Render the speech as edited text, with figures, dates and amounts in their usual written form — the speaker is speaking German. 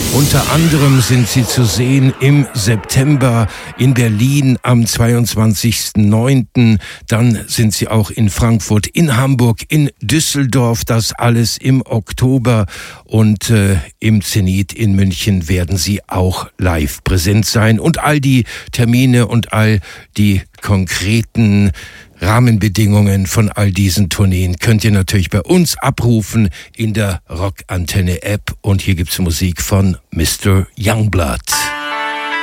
Unter anderem sind sie zu sehen im September in Berlin am 22.09. Dann sind sie auch in Frankfurt, in Hamburg, in Düsseldorf. Das alles im Oktober. Und im Zenit in München werden sie auch live präsent sein. Und all die Termine und all die konkreten Rahmenbedingungen von all diesen Tourneen könnt ihr natürlich bei uns abrufen in der Rockantenne App. Und hier gibt's Musik von Mr. Youngblood.